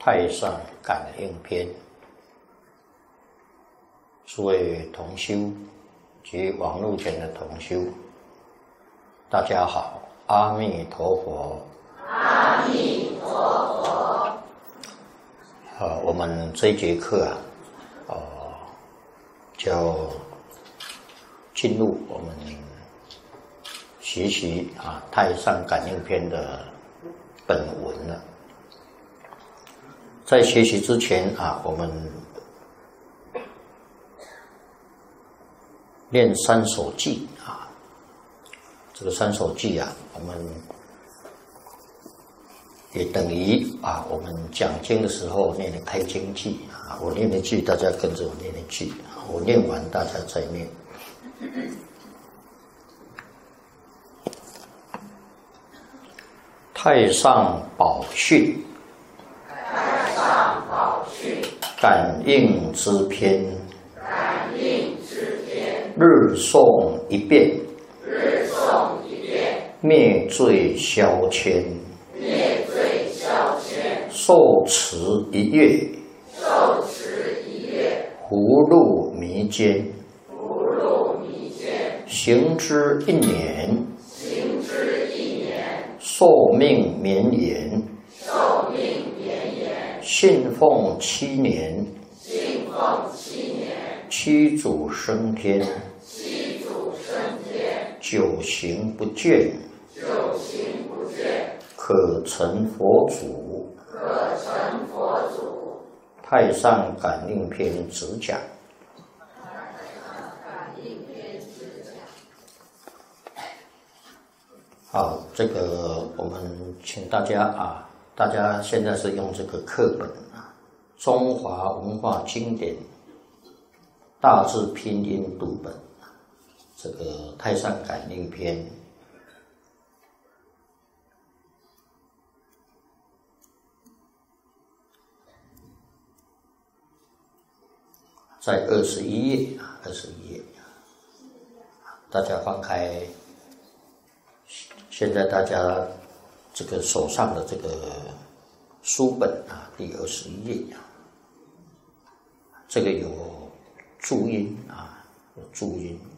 太上感应篇，诸位同修及网络前的同修，大家好，阿弥陀佛。 阿弥陀佛。 我们这一节课就进入我们学习太上感应篇的本文了。在学习之前我们念三首偈这个三首偈我们也等于我们讲经的时候念的开经偈我念一句，大家跟着我念一句，我念完大家再念。太上宝训， 太上宝训， 感应之篇， 感应之篇， 日诵一遍， 日诵一遍， 灭罪消愆， 灭罪消愆， 受持一月， 受持一月， 葫芦迷间， 葫芦迷间， 行之一年， 行之一年， 寿命绵延， 寿命绵延， 信奉7年， 信奉7年， 七祖升天， 七祖升天， 久行不倦， 久行不倦， 可成佛祖。 可成佛祖。 太上感应篇只讲。好，这个我们请大家大家现在是用这个课本中华文化经典大字拼音读本，这个太上感应篇。在21页，21页，大家翻开。现在大家这个手上的这个书本第21页这个有注音有注音